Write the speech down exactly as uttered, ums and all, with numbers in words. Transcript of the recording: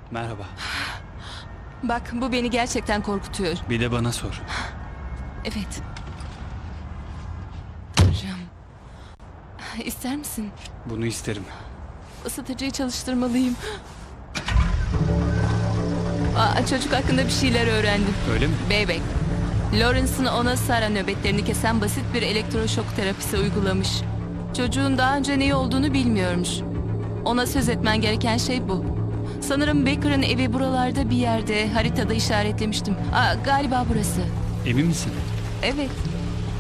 Merhaba. Bak, bu beni gerçekten korkutuyor. Bir de bana sor. Evet. Tanrım. İster misin? Bunu isterim. Isıtıcıyı çalıştırmalıyım. Aa, çocuk hakkında bir şeyler öğrendim. Öyle mi? Beybek. Lawrence'ın ona Sara nöbetlerini kesen basit bir elektroşok terapisi uygulamış. Çocuğun daha önce neyi olduğunu bilmiyormuş. Ona söz etmen gereken şey bu. Sanırım Baker'ın evi buralarda bir yerde, haritada işaretlemiştim. Aa, galiba burası. Emin misin? Evet.